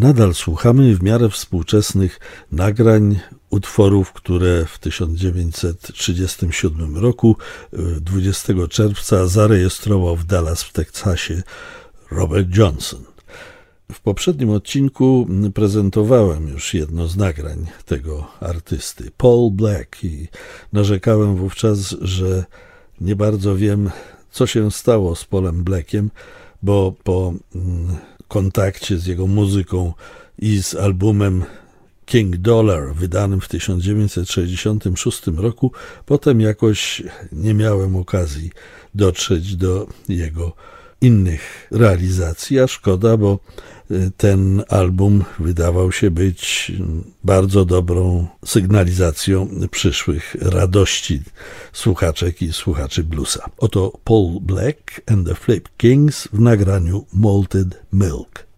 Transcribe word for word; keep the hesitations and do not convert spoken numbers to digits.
Nadal słuchamy w miarę współczesnych nagrań utworów, które w tysiąc dziewięćset trzydziestym siódmym roku, dwudziestego czerwca, zarejestrował w Dallas w Teksasie Robert Johnson. W poprzednim odcinku prezentowałem już jedno z nagrań tego artysty, Paul Black, i narzekałem wówczas, że nie bardzo wiem, co się stało z Paulem Blackiem, bo po kontakcie z jego muzyką i z albumem King Dollar, wydanym w tysiąc dziewięćset sześćdziesiątym szóstym roku, potem jakoś nie miałem okazji dotrzeć do jego innych realizacji, a szkoda, bo ten album wydawał się być bardzo dobrą sygnalizacją przyszłych radości słuchaczek i słuchaczy bluesa. Oto Paul Black and the Flip Kings w nagraniu Malted Milk.